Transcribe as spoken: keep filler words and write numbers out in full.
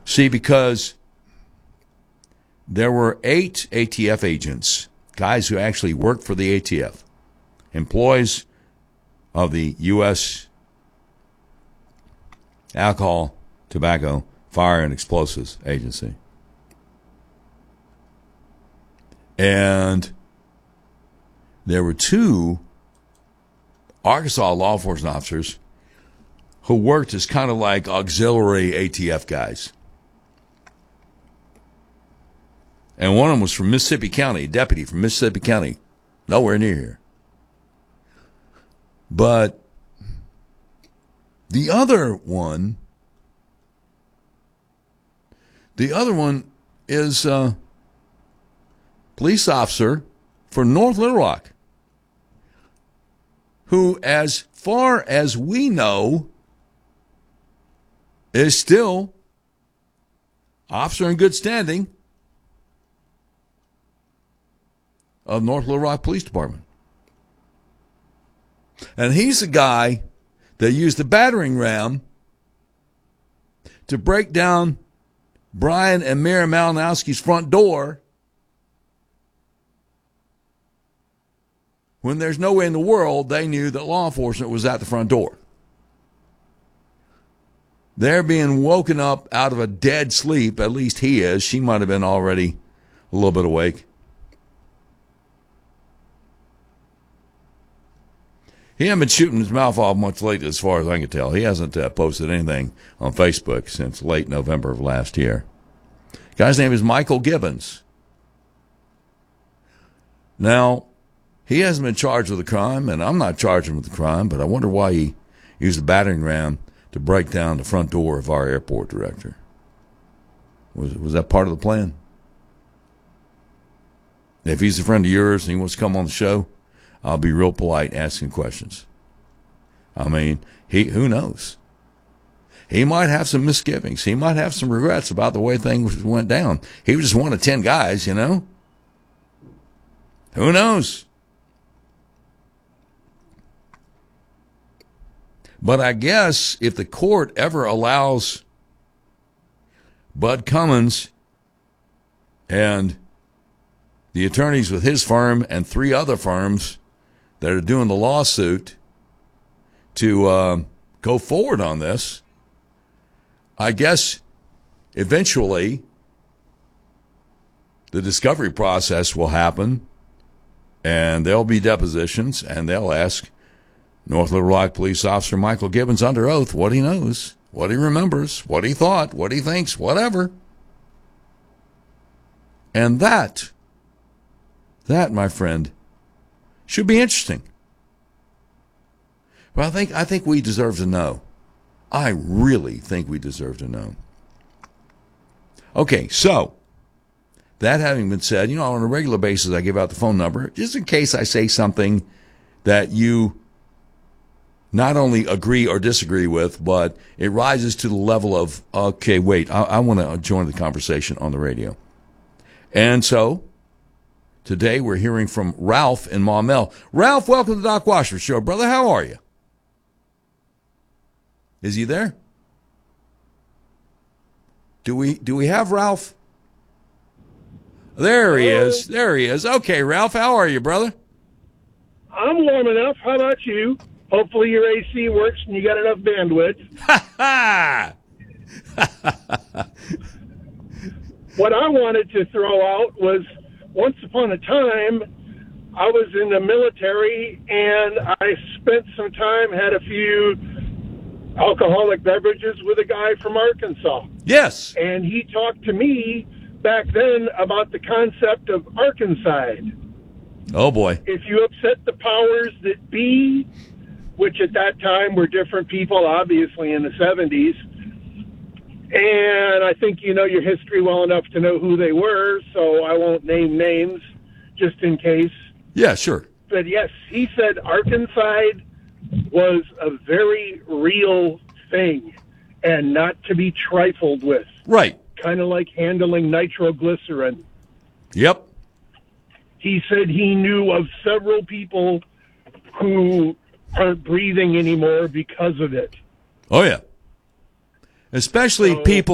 See, because there were eight A T F agents, guys who actually worked for the A T F, employees of the U S Alcohol, Tobacco, Fire, and Explosives Agency. And there were two Arkansas law enforcement officers who worked as kind of like auxiliary A T F guys. And one of them was from Mississippi County, a deputy from Mississippi County, nowhere near here. But the other one, the other one is a police officer for North Little Rock, who, as far as we know, is still officer in good standing of North Little Rock Police Department. And he's the guy that used the battering ram to break down Brian and Mary Malinowski's front door when there's no way in the world they knew that law enforcement was at the front door. They're being woken up out of a dead sleep, at least he is. She might have been already a little bit awake. He hasn't been shooting his mouth off much lately, as far as I can tell. He hasn't uh, posted anything on Facebook since late November of last year. Guy's name is Michael Gibbons. Now, he hasn't been charged with a crime, and I'm not charging him with the crime, but I wonder why he used a battering ram to break down the front door of our airport director. Was, was that part of the plan? If he's a friend of yours and he wants to come on the show, I'll be real polite asking questions. I mean, he who knows? He might have some misgivings. He might have some regrets about the way things went down. He was just one of ten guys, you know? Who knows? But I guess if the court ever allows Bud Cummins and the attorneys with his firm and three other firms that are doing the lawsuit to uh, go forward on this, I guess eventually the discovery process will happen and there'll be depositions and they'll ask North Little Rock Police Officer Michael Gibbons under oath what he knows, what he remembers, what he thought, what he thinks, whatever. And that, that, my friend, should be interesting. Well, I think I think we deserve to know. I really think we deserve to know. Okay, so that having been said, you know, on a regular basis I give out the phone number just in case I say something that you not only agree or disagree with, but it rises to the level of, okay, wait, I, I want to join the conversation on the radio. And so today we're hearing from Ralph in Maumelle. Ralph, welcome to the Doc Washburn Show, brother. How are you? Is he there? Do we do we have Ralph? There he Hello. is. There he is. Okay, Ralph, how are you, brother? I'm warm enough. How about you? Hopefully your A C works and you got enough bandwidth. Ha ha! What I wanted to throw out was, once upon a time, I was in the military and I spent some time, had a few alcoholic beverages with a guy from Arkansas. Yes. And he talked to me back then about the concept of Arkancide. Oh, boy. If you upset the powers that be, which at that time were different people, obviously, in the seventies. And I think you know your history well enough to know who they were, so I won't name names just in case. Yeah, sure. But yes, he said Arkancide was a very real thing and not to be trifled with. Right. Kind of like handling nitroglycerin. Yep. He said he knew of several people who aren't breathing anymore because of it. Oh, yeah. Especially So- people